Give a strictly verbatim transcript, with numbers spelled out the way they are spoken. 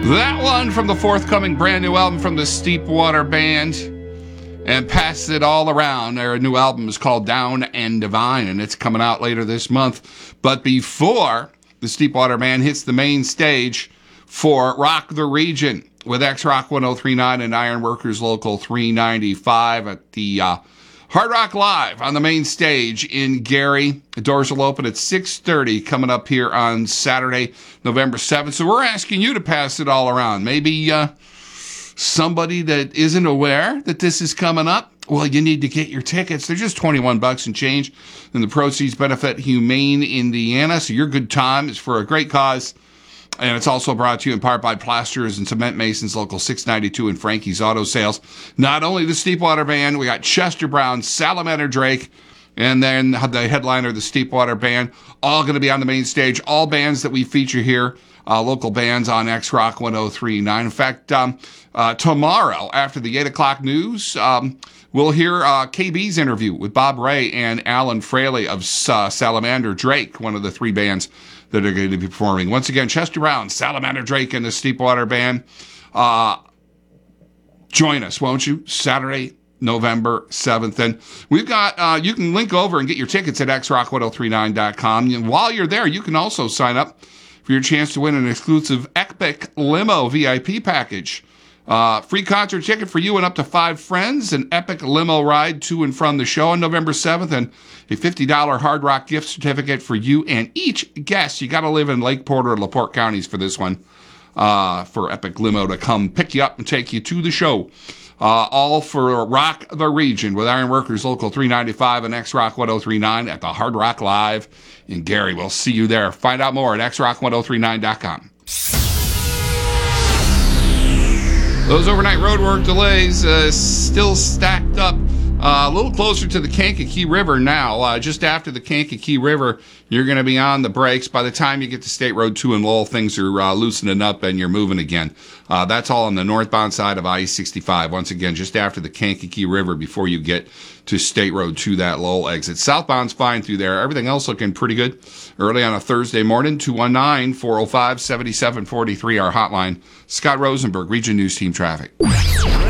That one from the forthcoming brand new album from the Steepwater Band, and Pass It All Around. Their new album is called Down and Divine, and it's coming out later this month. But before the Steepwater Band hits the main stage for Rock the Region with X-Rock one oh three point nine and Ironworkers Local three ninety-five at the uh, Hard Rock Live on the main stage in Gary. The doors will open at six thirty coming up here on Saturday, November seventh. So we're asking you to pass it all around. Maybe uh, somebody that isn't aware that this is coming up. Well, you need to get your tickets. They're just twenty-one bucks and change. And the proceeds benefit Humane Indiana. So your good time is for a great cause. And it's also brought to you in part by Plasters and Cement Masons, Local six ninety-two and Frankie's Auto Sales. Not only the Steepwater Band, we got Chester Brown, Salamander Drake, and then the headliner, the Steepwater Band, all going to be on the main stage. All bands that we feature here, uh, local bands on X-Rock one oh three point nine. In fact, um, uh, tomorrow, after the eight o'clock news, um, we'll hear uh, K B's interview with Bob Ray and Alan Fraley of uh, Salamander Drake, one of the three bands that are going to be performing. Once again, Chester Brown, Salamander Drake, and the Steepwater Band. Uh, join us, won't you? Saturday, November seventh. And we've got, uh, you can link over and get your tickets at x rock one oh three nine dot com. And while you're there, you can also sign up for your chance to win an exclusive Epic Limo V I P package. Uh, free concert ticket for you and up to five friends, an Epic Limo ride to and from the show on November seventh, and a fifty dollars Hard Rock gift certificate for you and each guest. You got to live in Lake Porter or LaPorte counties for this one, uh, for Epic Limo to come pick you up and take you to the show. Uh, all for Rock the Region with Ironworkers Local three ninety-five and X-Rock one oh three point nine at the Hard Rock Live in Gary. We'll see you there. Find out more at x rock one oh three nine dot com. Those overnight roadwork delays uh, still stacked up uh, a little closer to the Kankakee River now. Uh, just after the Kankakee River, you're going to be on the brakes. By the time you get to State Road two in Lowell, things are uh, loosening up and you're moving again. Uh, that's all on the northbound side of I sixty-five. Once again, just after the Kankakee River before you get to State Road two, that Lowell exit. Southbound's fine through there. Everything else looking pretty good. Early on a Thursday morning, two one nine, four oh five, seven seven four three, our hotline. Scott Rosenberg, Region News Team Traffic.